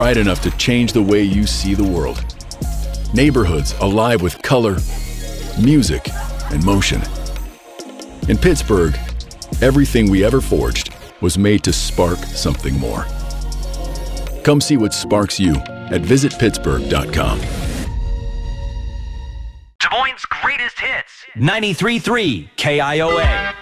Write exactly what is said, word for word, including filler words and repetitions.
bright enough to change the way you see the world. Neighborhoods alive with color, music, and motion. In Pittsburgh, everything we ever forged was made to spark something more. Come see what sparks you at visit pittsburgh dot com. Des Moines' greatest hits. ninety-three point three K I O A.